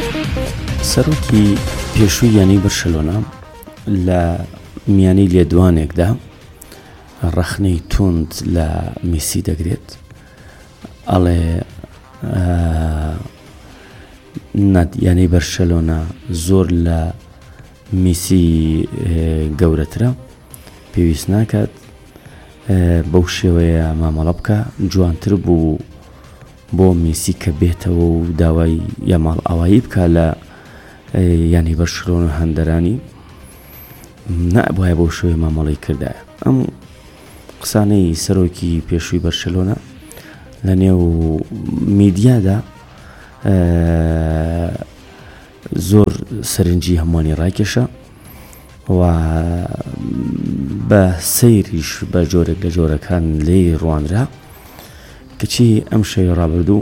سەرۆکی پێشوویانی بەرشەلۆنا لە میانەی لێدوانێکدا ڕەخنەی توند لە میسی دەگرێت، ئەڵێ نادیانەی بەرشەلۆنا زۆر لە میسی گەورەترە، پێویست ناکات بەو شێوەیە مامەڵە بکە، جوانتر بوو بۆ میسی کە بێتەوە و داوای یا ماڵ ئاوایی بکە لە یانی بەرشەلۆنا هەندەرانی، نابووایە بەو شێوەیە مامەڵەی کردایە. ئەم قسانەی سەرۆکی پێشووی بەرشەلۆنا لە نێو میدیادا زۆر سەرنجی هەمووانی ڕاکێشە و بە سەیریش بە جۆرێک لە جۆرەکان لێی ڕوانرا کەچی ئەم شەوی ڕابردوو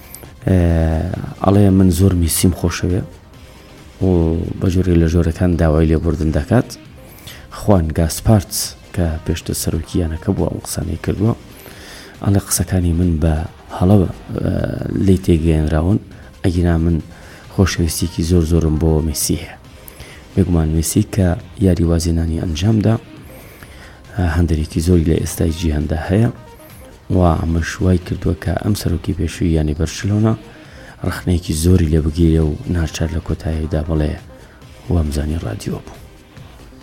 ئەڵێ من زۆر میسیم خۆشەوێ و بە جۆرێک لە جۆرەکان داوای لێبوردن دەکات. خوان گاسپارت کە پێشتر سەرۆکییانەکە بووە ئەو قسانەی کردووە، ئەڵێ قسەکانی من بە هەڵە لی تێگەێنراون، ئەگینا من خۆشەویستێکی زۆر زۆرم بۆ میسی هەیە. بێگومان میسی کە یاریوازێنانی ئەنجامدا هەندێکی زۆری لە ئێستای جیهاندا هەیە و ئەمەش وای کردووە کە ئەم سەرۆکی پێشووی یانی بەرشەلۆنا ڕەخنەیەکی زۆری لێ بگیرێ و ناچار لە کۆتاییدا بڵێ وەمزانی ڕادیۆ بوو.